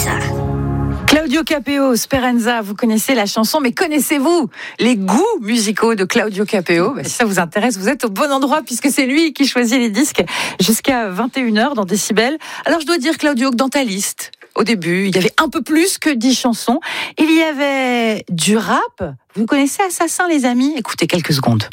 Claudio Capeo, Speranza, vous connaissez la chanson, mais connaissez-vous les goûts musicaux de Claudio Capeo ? Si ça vous intéresse, vous êtes au bon endroit puisque c'est lui qui choisit les disques jusqu'à 21h dans Décibel. Alors je dois dire, Claudio, que dans ta liste, au début, il y avait un peu plus que 10 chansons. Il y avait du rap. Vous connaissez Assassin, les amis ? Écoutez quelques secondes.